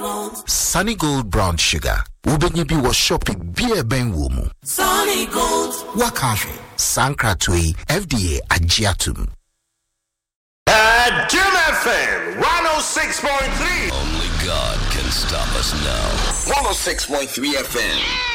Sunny Gold Brown Sugar. Ubenye bi wa shopping beer ben womu. Sunny Gold. Wakafe. Sankratui FDA Ajiatum. Jim FM 106.3. Only God can stop us now. 106.3 FM.